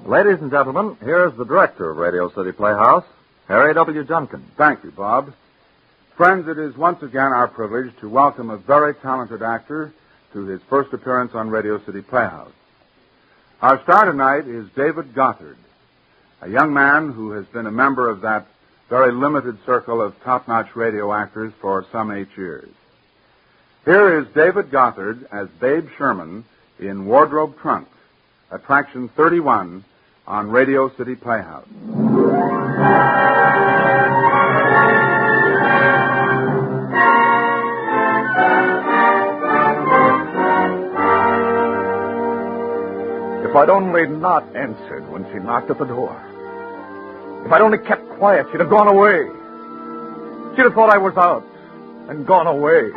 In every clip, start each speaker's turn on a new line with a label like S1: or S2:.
S1: Ladies and gentlemen, here's the director of Radio City Playhouse, Harry W. Junkin.
S2: Thank you, Bob. Friends, it is once again our privilege to welcome a very talented actor to his first appearance on Radio City Playhouse. Our star tonight is David Gothard, a young man who has been a member of that very limited circle of top-notch radio actors for some 8 years. Here is David Gothard as Babe Sherman in Wardrobe Trunks, Attraction 31 on Radio City Playhouse.
S3: If I'd only not answered when she knocked at the door. If I'd only kept quiet, she'd have gone away. She'd have thought I was out and gone away.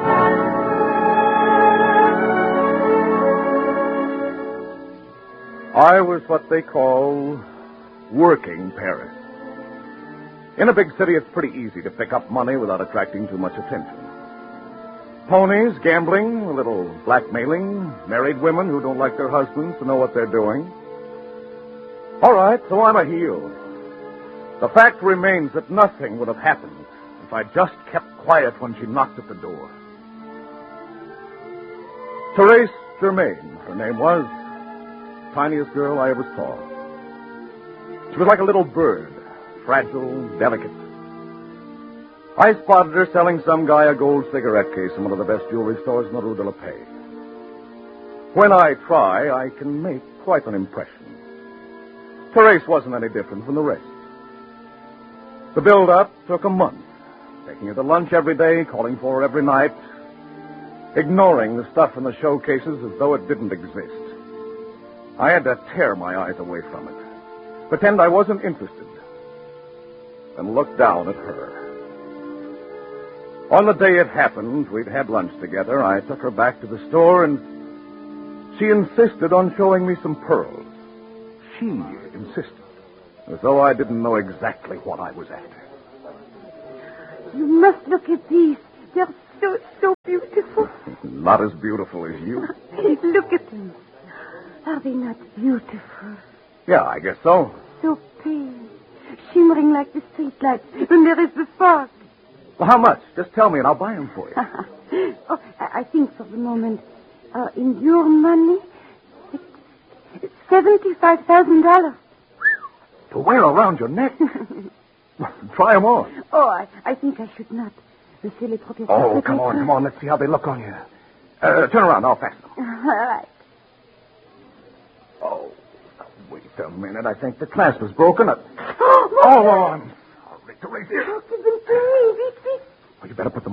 S3: I was what they call working Paris. In a big city, it's pretty easy to pick up money without attracting too much attention. Ponies, gambling, a little blackmailing, married women who don't like their husbands to know what they're doing. All right, so I'm a heel. The fact remains that nothing would have happened if I just kept quiet when she knocked at the door. Therese Germain, her name was. Tiniest girl I ever saw. She was like a little bird, fragile, delicate. I spotted her selling some guy a gold cigarette case in one of the best jewelry stores in the Rue de la Paix. When I try, I can make quite an impression. Therese wasn't any different from the rest. The build-up took a month, taking her to lunch every day, calling for her every night, ignoring the stuff in the showcases as though it didn't exist. I had to tear my eyes away from it, pretend I wasn't interested, and look down at her. On the day it happened, we'd had lunch together. I took her back to the store, and she insisted on showing me some pearls. She insisted, as though I didn't know exactly what I was after.
S4: You must look at these. They're so beautiful.
S3: Not as beautiful as you.
S4: Look at them. Are they not beautiful?
S3: Yeah, I guess so.
S4: So pale, shimmering like the street lights when there is the fog.
S3: Well, how much? Just tell me and I'll buy them for you.
S4: Oh, I think for the moment, in your money, $75,000.
S3: To wear around your neck? Try them on.
S4: Oh, I think I should not. Monsieur le professeur.
S3: Oh, come on. Let's see how they look on you. Turn around. I'll fasten them.
S4: All right.
S3: Oh, wait a minute. I think the clasp is broken. I'm sorry, Therese.
S4: Give them to me.
S3: Oh, you better put them